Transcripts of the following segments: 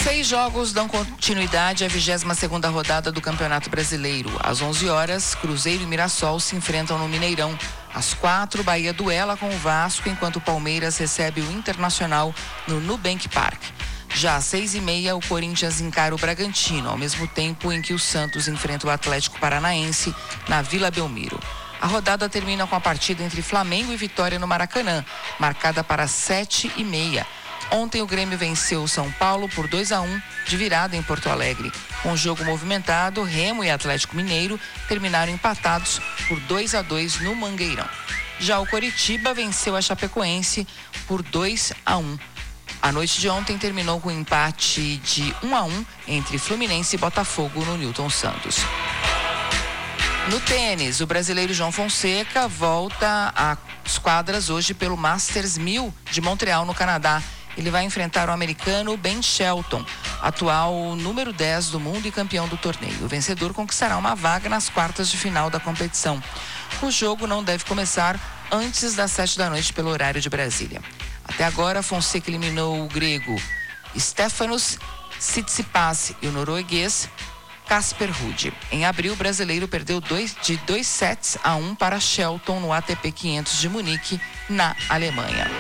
6 jogos dão continuidade à 22ª rodada do Campeonato Brasileiro. Às 11 horas, Cruzeiro e Mirassol se enfrentam no Mineirão. Às 4, Bahia duela com o Vasco, enquanto o Palmeiras recebe o Internacional no Nubank Park. Já às 6h30, o Corinthians encara o Bragantino, ao mesmo tempo em que o Santos enfrenta o Atlético Paranaense na Vila Belmiro. A rodada termina com a partida entre Flamengo e Vitória no Maracanã, marcada para 7h30. Ontem o Grêmio venceu o São Paulo por 2-1 de virada em Porto Alegre. Com o jogo movimentado, Remo e Atlético Mineiro terminaram empatados por 2-2 no Mangueirão. Já o Coritiba venceu a Chapecoense por 2-1. A noite de ontem terminou com um empate de 1-1 entre Fluminense e Botafogo no Newton Santos. No tênis, o brasileiro João Fonseca volta às quadras hoje pelo Masters 1000 de Montreal, no Canadá. Ele vai enfrentar o americano Ben Shelton, atual número 10 do mundo e campeão do torneio. O vencedor conquistará uma vaga nas quartas de final da competição. O jogo não deve começar antes das 7 da noite pelo horário de Brasília. Até agora, Fonseca eliminou o grego Stefanos Tsitsipas e o norueguês Casper Ruud. Em abril, o brasileiro perdeu de 2-1 para Shelton no ATP 500 de Munique, na Alemanha.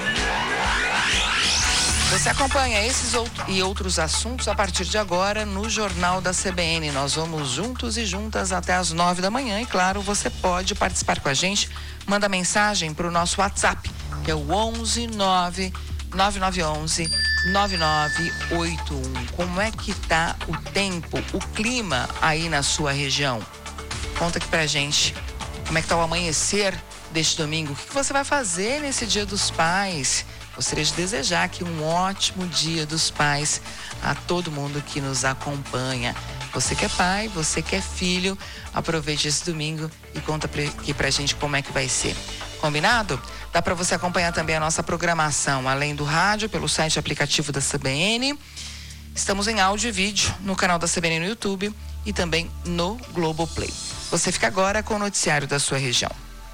Você acompanha esses e outros assuntos a partir de agora no Jornal da CBN. Nós vamos juntos e juntas até as 9 da manhã e, claro, você pode participar com a gente. Manda mensagem para o nosso WhatsApp, que é o 11-9911-9981. Como é que tá o tempo, o clima aí na sua região? Conta aqui pra gente como é que tá o amanhecer deste domingo. O que você vai fazer nesse Dia dos Pais? Gostaria de desejar aqui um ótimo Dia dos Pais a todo mundo que nos acompanha. Você que é pai, você que é filho, aproveite esse domingo e conta aqui pra gente como é que vai ser. Combinado? Dá para você acompanhar também a nossa programação, além do rádio, pelo site e aplicativo da CBN. Estamos em áudio e vídeo no canal da CBN no YouTube e também no Globoplay. Você fica agora com o noticiário da sua região.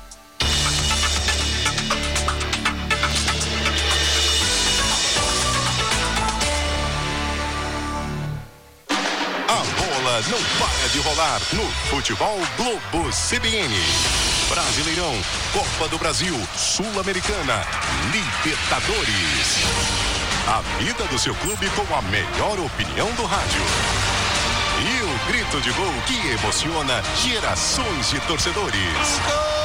Não para de rolar no Futebol Globo CBN. Brasileirão, Copa do Brasil, Sul-Americana, Libertadores. A vida do seu clube com a melhor opinião do rádio. E o grito de gol que emociona gerações de torcedores.